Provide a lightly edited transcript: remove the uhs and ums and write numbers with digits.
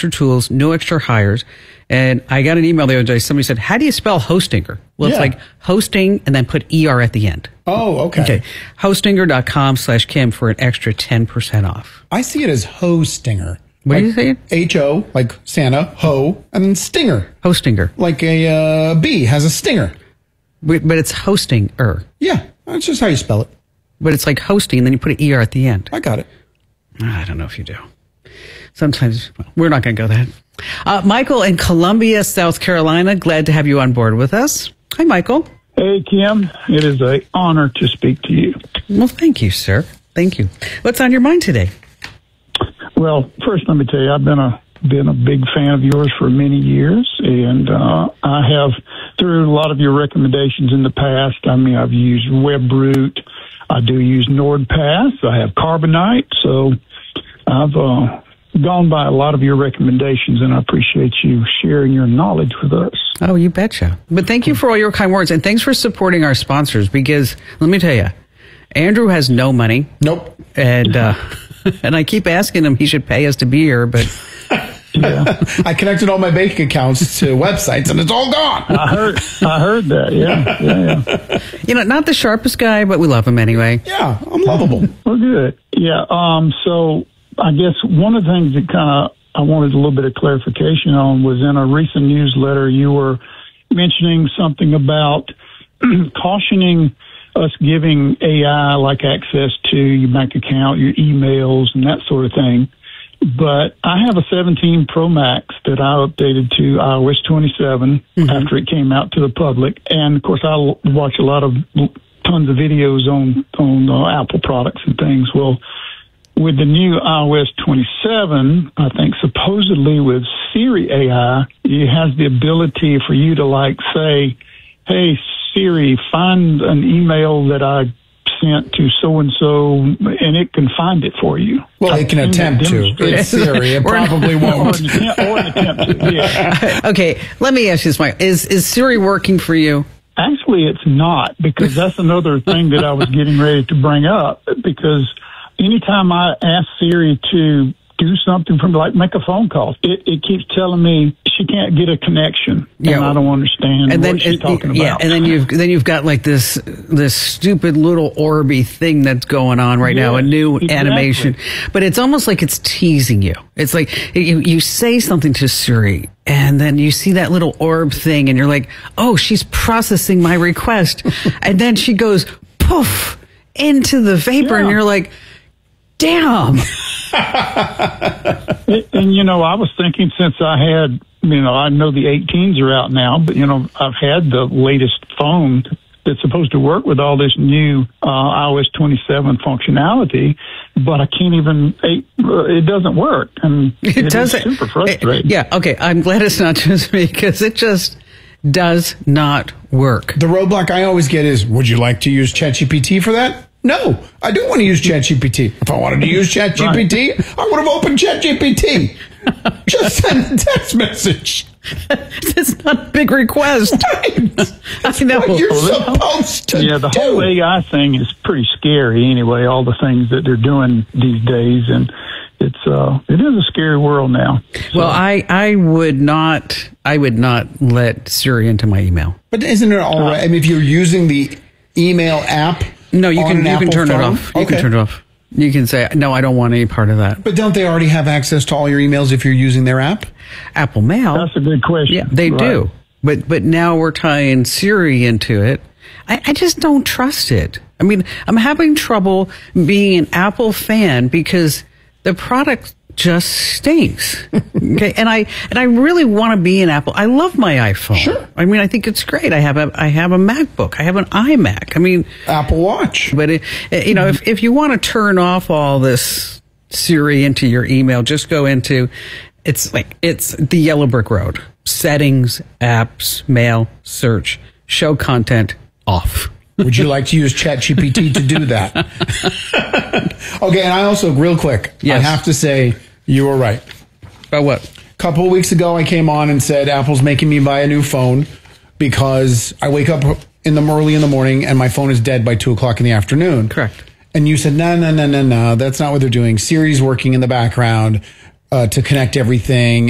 extra tools, no extra hires. And I got an email the other day. Somebody said, how do you spell Hostinger? Well, it's like hosting and then put ER at the end. Oh, okay. Hostinger.com/Kim for an extra 10% off. I see it as Hostinger. What do you say? H-O, like Santa, ho, and then stinger. Hostinger. Like a bee has a stinger. But it's Hostinger. Yeah, that's just how you spell it. But it's like hosting, and then you put an ER at the end. I got it. I don't know if you do. Sometimes, we're not going to go that. Michael in Columbia, South Carolina, glad to have you on board with us. Hi, Michael. Hey, Kim. It is an honor to speak to you. Well, thank you, sir. Thank you. What's on your mind today? Well, first, let me tell you, I've been a big fan of yours for many years, and I have, through a lot of your recommendations in the past, I mean, I've used WebRoot, I do use NordPass, I have Carbonite, so I've gone by a lot of your recommendations, and I appreciate you sharing your knowledge with us. Oh, you betcha. But thank you for all your kind words, and thanks for supporting our sponsors, because let me tell you, Andrew has no money. Nope. And and I keep asking him he should pay us to be here, but yeah. I connected all my bank accounts to websites, and it's all gone. I heard that. Yeah. You know, not the sharpest guy, but we love him anyway. Yeah, I'm lovable. Well, good. Yeah. So I guess one of the things that I wanted a little bit of clarification on was in a recent newsletter you were mentioning something about cautioning us giving AI like access to your bank account, your emails, and that sort of thing. But I have a 17 Pro Max that I updated to iOS 27 after it came out to the public. And, of course, I watch tons of videos on Apple products and things. Well, with the new iOS 27, I think supposedly with Siri AI, it has the ability for you to, like, say, hey, Siri, find an email that I sent to so-and-so, and it can find it for you. Well, it can attempt to. It's Siri. It probably won't. Or an attempt to, yeah. Okay, let me ask you this, Mike. Is Siri working for you? Actually, it's not, because that's another thing that I was getting ready to bring up, because anytime I ask Siri to do something from, like, make a phone call, it keeps telling me she can't get a connection, and I don't understand what she's talking about. Yeah, and then you've got like this stupid little Orby thing that's going on right now, a new animation, but it's almost like it's teasing you. It's like you say something to Siri, and then you see that little orb thing, and you're like, oh, she's processing my request, and then she goes poof into the vapor, and you're like, damn. And, I was thinking, since I had, I know the 18s are out now, but, I've had the latest phone that's supposed to work with all this new iOS 27 functionality, but I can't even, it doesn't work. And it doesn't. Super frustrating. Yeah, okay. I'm glad it's not just me, because it just does not work. The roadblock I always get is, would you like to use ChatGPT for that? No, I don't want to use ChatGPT. If I wanted to use ChatGPT, I would have opened ChatGPT. Just send a text message. It's not a big request. Right. I know. What you're supposed to do. The whole AI thing is pretty scary anyway, all the things that they're doing these days. And it is a scary world now. So. Well, I would not let Siri into my email. But isn't it all right? I mean, if you're using the email app, no, you can turn it off. You can turn it off. You can say, no, I don't want any part of that. But don't they already have access to all your emails if you're using their app? Apple Mail. That's a good question. Yeah, they do. But now we're tying Siri into it. I just don't trust it. I mean, I'm having trouble being an Apple fan because the product just stinks. Okay, and I really want to be an Apple. I love my iPhone. Sure. I mean, I think it's great. I have a MacBook. I have an iMac. I mean, Apple Watch. But if you want to turn off all this Siri into your email, just go into it's the yellow brick road. Settings, apps, mail, search, show content off. Would you like to use ChatGPT to do that? Okay, and I also, real quick, I have to say, you were right. About what? A couple of weeks ago, I came on and said, Apple's making me buy a new phone because I wake up early in the morning and my phone is dead by 2 o'clock in the afternoon. Correct. And you said, no, that's not what they're doing. Siri's working in the background to connect everything.